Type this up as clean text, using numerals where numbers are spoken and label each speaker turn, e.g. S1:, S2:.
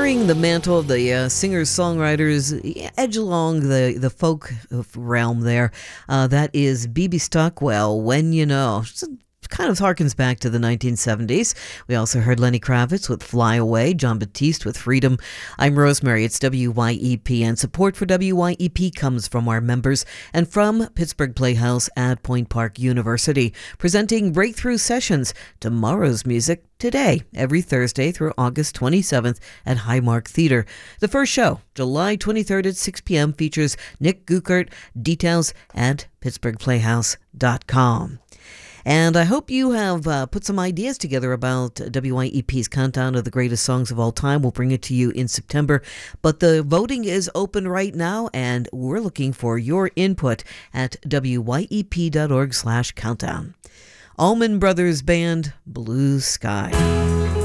S1: carrying the mantle of the singers-songwriters, edge along the folk realm there. That is BB Stockwell, When You Know. Kind of harkens back to the 1970s. We also heard Lenny Kravitz with Fly Away, John Batiste with Freedom. I'm Rosemary. It's WYEP, and support for WYEP comes from our members and from Pittsburgh Playhouse at Point Park University, presenting Breakthrough Sessions, tomorrow's music today, every Thursday through August 27th at Highmark Theater. The first show, July 23rd at 6 p.m., features Nick Gukert. Details at pittsburghplayhouse.com. And I hope you have put some ideas together about WYEP's Countdown of the Greatest Songs of All Time. We'll bring it to you in September. But the voting is open right now, and we're looking for your input at wyep.org/countdown. Allman Brothers Band, Blue Sky.